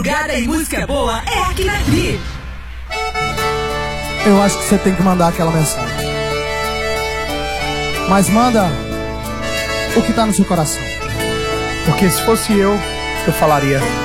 madrugada e música boa é aqui na Tri. Eu acho que você tem que mandar aquela mensagem. Mas manda o que tá no seu coração. Porque se fosse eu falaria: